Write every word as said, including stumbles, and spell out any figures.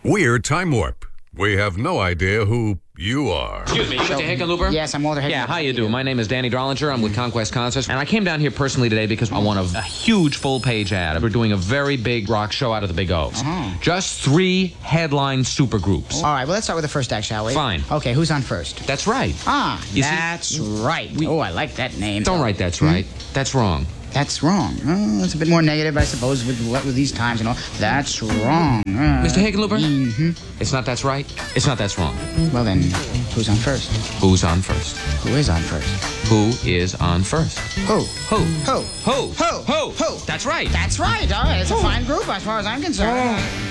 We're Time Warp. We have no idea who you are. Excuse me, Mister Hickenlooper? Yes, I'm Walter Hickenlooper. Yeah, how you do? My name is Danny Drollinger. I'm with Conquest Concerts, and I came down here personally today because I want a, a huge full-page ad. We're doing a very big rock show out of the Big O's. Uh-huh. Just three headline supergroups. All right, well, let's start with the first act, shall we? Fine. Okay, who's on first? That's right. Ah, You see, that's right. we- oh, I like that name. Don't write that's right. That's wrong. That's wrong. Oh, it's a bit more negative, I suppose, with with these times and all. That's wrong. Uh, Mister Hickenlooper? Mm-hmm. It's not that's right. It's not that's wrong. Well, then, who's on first? Who's on first? Who is on first? Who is on first? Who? Who? Who? Who? Who? Who? Who? That's right. That's right. All right, it's a fine group as far as I'm concerned.